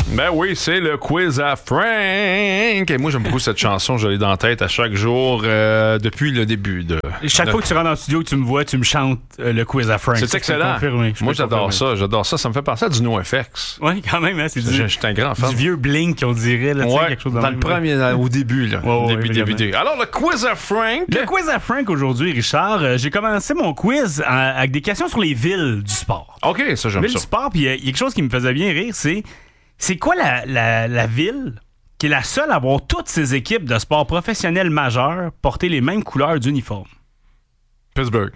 Ben oui, c'est le quiz à Frank. Et moi, j'aime beaucoup cette chanson. Je l'ai dans la tête à chaque jour depuis le début. Chaque fois que tu rentres dans le studio, que tu me vois, tu me chantes le quiz à Frank. C'est excellent. Moi, j'adore ça. J'adore ça. Ça me fait penser à du NoFX. Oui, quand même. Hein, c'est je suis un grand fan. Du vieux Blink, on dirait. Là, ouais, quelque chose dans le premier, au début. Là, début. Alors, le quiz à Frank. Le quiz à Frank aujourd'hui, Richard. J'ai commencé mon quiz avec des questions sur les villes du sport. OK, ça, j'aime ça. Villes du sport, puis il y a quelque chose qui me faisait bien rire, c'est quoi la ville qui est la seule à avoir toutes ses équipes de sport professionnels majeurs porter les mêmes couleurs d'uniforme? Pittsburgh.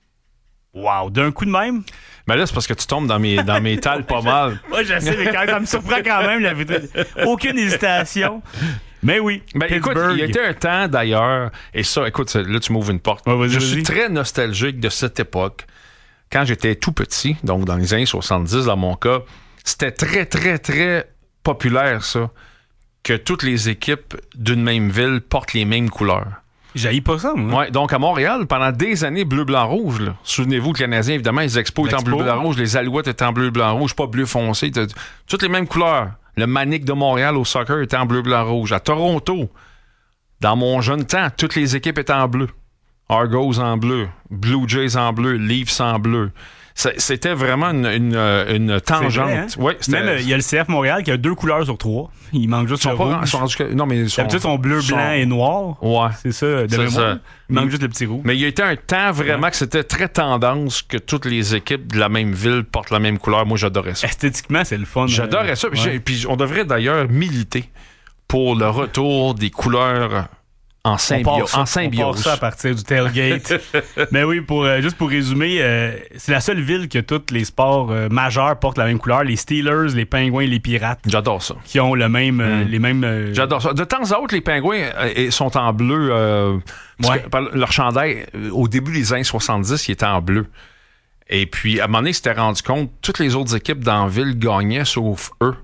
Wow, d'un coup de même? Ben là, c'est parce que tu tombes dans mes tales pas mal. Ouais, je sais, mais quand ça me surprend quand même. Aucune hésitation. Mais oui, ben, écoute, il y a été un temps d'ailleurs, et ça, écoute, là, tu m'ouvres une porte. Ouais, je suis très nostalgique de cette époque. Quand j'étais tout petit, donc dans les années 70, dans mon cas, c'était très, très, très populaire, ça, que toutes les équipes d'une même ville portent les mêmes couleurs. J'haïs pas ça, moi. Ouais, donc à Montréal, pendant des années, bleu, blanc, rouge. Là. Souvenez-vous que les Canadiens, évidemment, les Expos étaient en bleu, blanc, rouge, les Alouettes étaient en bleu, blanc, rouge, pas bleu foncé. Toutes les mêmes couleurs. Le Manic de Montréal au soccer était en bleu, blanc, rouge. À Toronto, dans mon jeune temps, toutes les équipes étaient en bleu. Argos en bleu, Blue Jays en bleu, Leafs en bleu. C'était vraiment une tangente. Vrai, hein? Ouais, même il y a le CF Montréal qui a 2 couleurs sur 3. Il manque juste le rouge. Non, mais d'habitude, ils sont bleu, blanc et noir. Ouais. C'est ça, de mémoire. Il manque juste le petit rouge. Mais il y a été un temps vraiment que c'était très tendance que toutes les équipes de la même ville portent la même couleur. Moi, j'adorais ça. Esthétiquement, c'est le fun. J'adorais ça. Puis on devrait d'ailleurs militer pour le retour des couleurs en symbiose. On part ça à partir du tailgate. Mais oui, juste pour résumer, c'est la seule ville que tous les sports majeurs portent la même couleur. Les Steelers, les Pingouins, les Pirates. J'adore ça. Qui ont les mêmes... J'adore ça. De temps à autre, les Pingouins sont en bleu. Leur chandail, au début des années 70, il était en bleu. Et puis, à un moment donné, ils s'étaient rendu compte toutes les autres équipes dans la ville gagnaient, sauf eux,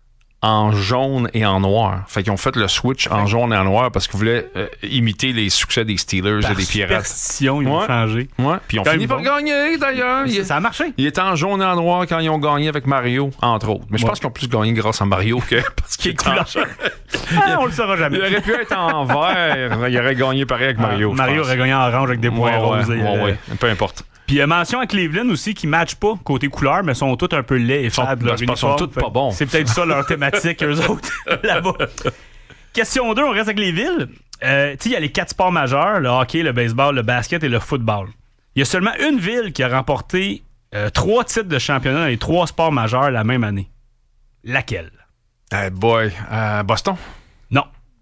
en jaune et en noir. Fait qu'ils ont fait le switch en jaune et en noir parce qu'ils voulaient imiter les succès des Steelers et des Pirates. Par superstition, ils ont changé. Ouais. Puis ils ont fini par gagner, d'ailleurs. Ça a marché. Il était en jaune et en noir quand ils ont gagné avec Mario, entre autres. Mais je pense qu'ils ont plus gagné grâce à Mario que parce qu'il est en jaune. On le saura jamais. Il aurait pu être en vert. Il aurait gagné pareil avec Mario. Mario aurait gagné en orange avec des points roses. Ouais. Peu importe. Puis mention à Cleveland aussi qui ne matchent pas côté couleur, mais sont tous un peu laids et fades. Ils sont tous pas bons. C'est peut-être ça leur thématique, eux autres, là-bas. Question 2, on reste avec les villes. Il y a les 4 sports majeurs, le hockey, le baseball, le basket et le football. Il y a seulement une ville qui a remporté 3 titres de championnat dans les 3 sports majeurs la même année. Laquelle? Boston? Non.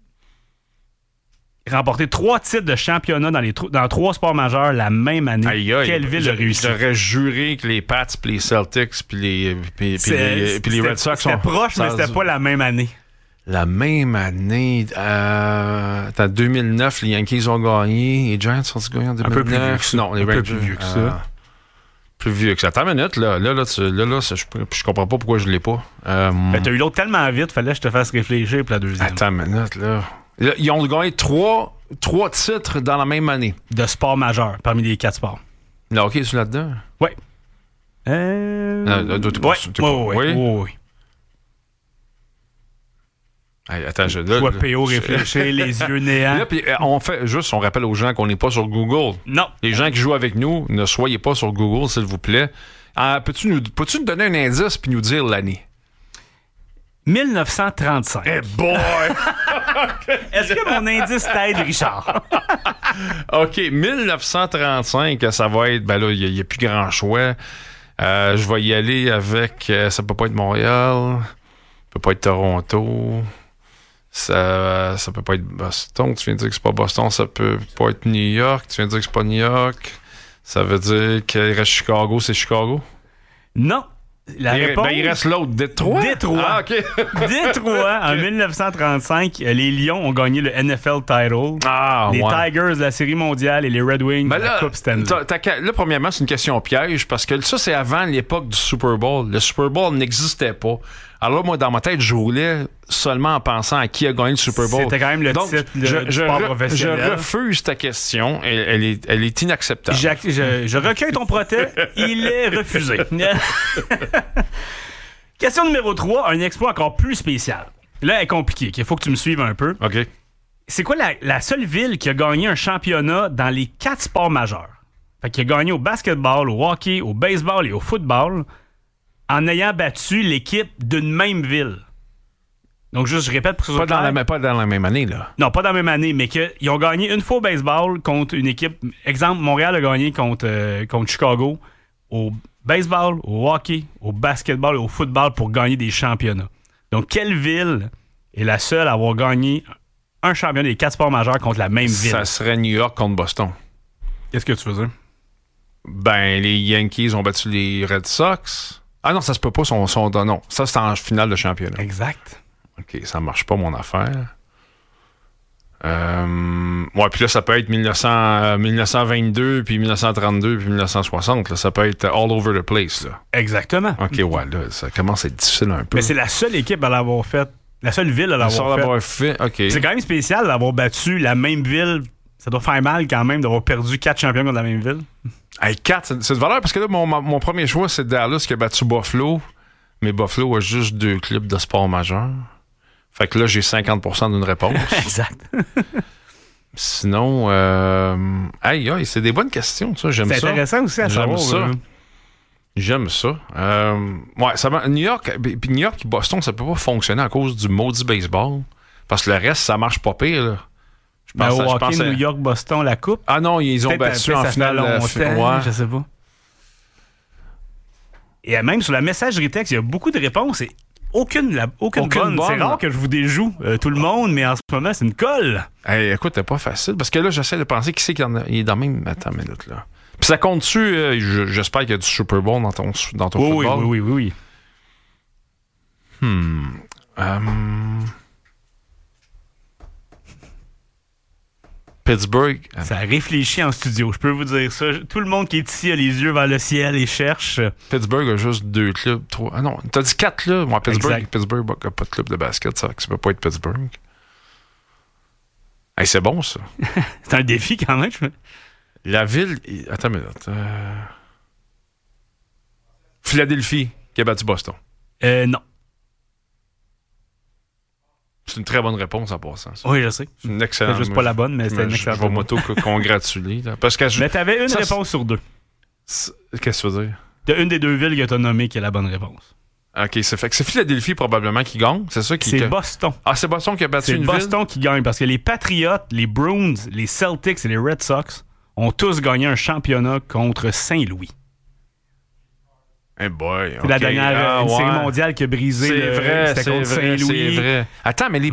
Remporté 3 titres de championnat dans 3 sports majeurs la même année. Quelle ville a réussi? J'aurais juré que les Pats, puis les Celtics, puis les Red Sox C'était proche, mais c'était pas la même année. La même année. En 2009, les Yankees ont gagné. Les Giants ont gagné en 2009. Un peu plus vieux que ça. Non, les Rangers. Plus vieux que ça. Plus vieux que ça. Attends une minute, là, je comprends pas pourquoi je l'ai pas. T'as eu l'autre tellement vite, fallait que je te fasse réfléchir pour la deuxième. Attends une minute, là. Ils ont gagné 3 titres dans la même année. De sport majeur, parmi les 4 sports. Le hockey, est-tu là-dedans? Oui. Oui. Attends, je vois PO réfléchir, les yeux néants. Là, puis on rappelle aux gens qu'on n'est pas sur Google. Non. Les gens qui jouent avec nous, ne soyez pas sur Google, s'il vous plaît. Peux-tu nous donner un indice puis nous dire l'année? 1935. Eh boy! Est-ce que mon indice t'aide, Richard? OK, 1935, ça va être... Ben là, il n'y a plus grand choix. Je vais y aller avec... ça peut pas être Montréal. Ça peut pas être Toronto. Ça peut pas être Boston. Tu viens de dire que c'est pas Boston. Ça peut pas être New York. Tu viens de dire que c'est pas New York. Ça veut dire qu'il reste Chicago. C'est Chicago? Non. La réponse... il reste l'autre, Détroit. Ah, OK. Détroit, en 1935, les Lions ont gagné le NFL title. Les Tigers, la Série mondiale et les Red Wings, la Coupe Stanley. Là, premièrement, c'est une question piège parce que ça, c'est avant l'époque du Super Bowl. Le Super Bowl n'existait pas. Alors moi, dans ma tête, je roulais seulement en pensant à qui a gagné le Super Bowl. C'était quand même le titre du sport professionnel. Je refuse ta question. Elle est inacceptable. Je recueille ton protest. Il est refusé. Question numéro 3, un exploit encore plus spécial. Là, elle est compliquée. Il faut que tu me suives un peu. OK. C'est quoi la seule ville qui a gagné un championnat dans les 4 sports majeurs? Fait qu'il a gagné au basketball, au hockey, au baseball et au football en ayant battu l'équipe d'une même ville. Donc, juste, je répète pour que ce soit clair. Pas dans la même année, là. Non, pas dans la même année, mais qu'ils ont gagné une fois au baseball contre une équipe. Exemple, Montréal a gagné contre Chicago au baseball, au hockey, au basketball et au football pour gagner des championnats. Donc, quelle ville est la seule à avoir gagné un championnat des 4 sports majeurs contre la même ville? Ça serait New York contre Boston. Qu'est-ce que tu veux dire? Ben, les Yankees ont battu les Red Sox. Ah non, ça se peut pas, non. Ça, c'est en finale de championnat. Exact. OK, ça marche pas, mon affaire. Ouais, puis là, ça peut être 1922, puis 1932, puis 1960. Là. Ça peut être all over the place. Là. Exactement. OK, ouais, là, ça commence à être difficile un peu. Mais c'est la seule équipe à l'avoir fait. La seule ville à l'avoir fait. OK. C'est quand même spécial d'avoir battu la même ville. Ça doit faire mal quand même d'avoir perdu 4 champions contre la même ville. Hey, 4, c'est de valeur parce que là, mon premier choix, c'est Dallas qui a battu Buffalo. Mais Buffalo a juste 2 clubs de sport majeur. Fait que là, j'ai 50% d'une réponse. Exact. Sinon, c'est des bonnes questions, ça. J'aime ça. C'est intéressant aussi à savoir. J'aime ça. New York et Boston, ça peut pas fonctionner à cause du maudit baseball. Parce que le reste, ça marche pas pire, là. Au hockey, New York, Boston, la coupe. Ah non, ils ont battu en finale. Ouais. Je sais pas. Et même sur la messagerie texte, il y a beaucoup de réponses et aucune bonne. C'est rare que je vous déjoue tout le monde, mais en ce moment, c'est une colle. Hey, écoute, c'est pas facile. Parce que là, j'essaie de penser qui c'est qu'il il est dans le même... Attends une minute, là. Puis ça compte-tu? J'espère qu'il y a du Super Bowl dans ton football. Oui. Pittsburgh. Ça réfléchit en studio, je peux vous dire ça. Tout le monde qui est ici a les yeux vers le ciel et cherche. Pittsburgh a juste 2 clubs, 3. Ah non, t'as dit 4 clubs. Moi, Pittsburgh n'a pas de club de basket, ça peut pas être Pittsburgh. Hey, c'est bon, ça. C'est un défi quand même. La ville... Attends une minute. Philadelphie qui a battu Boston. Non. C'est une très bonne réponse en passant. Ça. Oui, je sais. C'est une excellente. C'est juste pas la bonne, mais c'était une excellente. Je vais m'auto-congratuler. Mais t'avais une réponse sur 2. Qu'est-ce que tu veux dire? T'as une des 2 villes que t'as nommées qui est la bonne réponse. OK, c'est Philadelphie probablement qui gagne. C'est ça qui... C'est Boston. Ah, c'est Boston qui a battu une ville? C'est Boston qui gagne parce que les Patriots, les Bruins, les Celtics et les Red Sox ont tous gagné un championnat contre Saint-Louis. Hey boy, c'est la dernière série mondiale qui a brisé. C'était contre Saint-Louis. C'est vrai. Attends, mais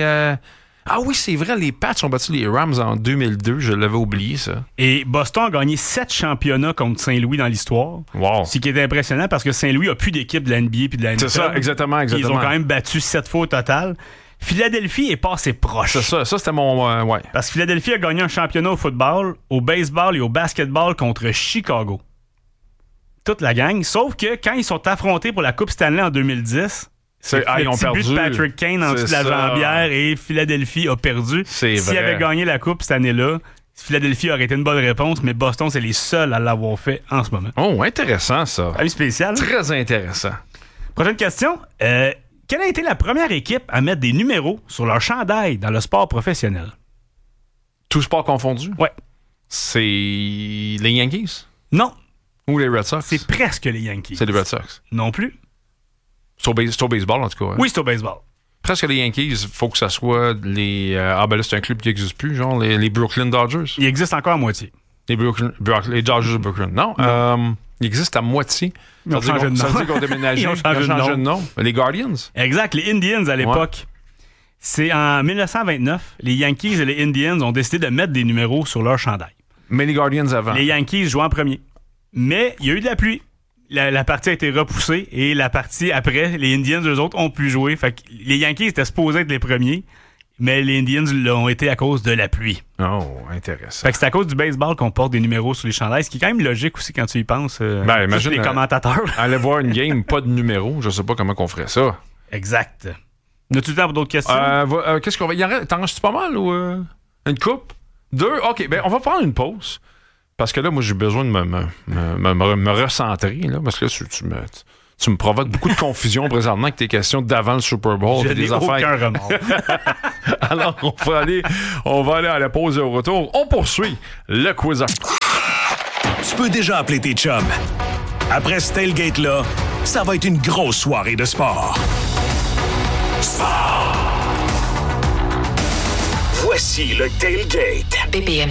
Ah oui, c'est vrai, les Pats ont battu les Rams en 2002. Je l'avais oublié, ça. Et Boston a gagné 7 championnats contre Saint-Louis dans l'histoire. Wow. Ce qui est impressionnant parce que Saint-Louis a plus d'équipe de la NBA et de la NFL. C'est ça, exactement. Ils ont quand même battu 7 fois au total. Philadelphie est passé proche. C'est ça c'était mon... ouais. Parce que Philadelphie a gagné un championnat au football, au baseball et au basketball contre Chicago. Toute la gang. Sauf que quand ils sont affrontés pour la Coupe Stanley en 2010, ils ont perdu. But de Patrick Kane en dessous de la jambière et Philadelphie a perdu. S'ils avaient gagné la Coupe cette année-là, Philadelphie aurait été une bonne réponse, mais Boston, c'est les seuls à l'avoir fait en ce moment. Oh, intéressant ça. Ah oui, spécial. Très intéressant. Prochaine question. Quelle a été la première équipe à mettre des numéros sur leur chandail dans le sport professionnel? Tout sport confondu? Ouais. C'est les Yankees? Non. Ou les Red Sox? C'est presque les Yankees. C'est les Red Sox? Non plus. C'est au baseball, en tout cas. Hein? Oui, c'est au baseball. Presque les Yankees, il faut que ça soit les... là, c'est un club qui n'existe plus, genre les Brooklyn Dodgers. Il existe encore à moitié. Les Dodgers de Brooklyn. Non, il existe à moitié. Ils ont changé de nom. Ça veut dire qu'on déménageait. Ils ont changé de nom. Les Guardians. Exact, les Indians à l'époque. Ouais. C'est en 1929, les Yankees et les Indians ont décidé de mettre des numéros sur leur chandail. Mais les Guardians avant. Les Yankees jouaient en premier. Mais il y a eu de la pluie. La partie a été repoussée et la partie après, les Indians, eux autres, ont pu jouer. Fait que les Yankees étaient supposés être les premiers, mais les Indians l'ont été à cause de la pluie. Oh, intéressant. Fait que c'est à cause du baseball qu'on porte des numéros sur les chandails, ce qui est quand même logique aussi quand tu y penses. Imagine les commentateurs. Aller voir une game, pas de numéros, je sais pas comment qu'on ferait ça. Exact. As-tu le temps pour d'autres questions? Qu'est-ce qu'on va... T'en restes pas mal ou... Une coupe? 2? OK, on va prendre une pause. Parce que là, moi, j'ai besoin de me recentrer, là, parce que là, Tu me provoques beaucoup de confusion présentement avec tes questions d'avant le Super Bowl. Je n'ai aucun remords. Alors, on va aller à la pause et au retour. On poursuit le quiz. Tu peux déjà appeler tes chums. Après ce tailgate-là, ça va être une grosse soirée de sport. Sport! Voici le tailgate. BPM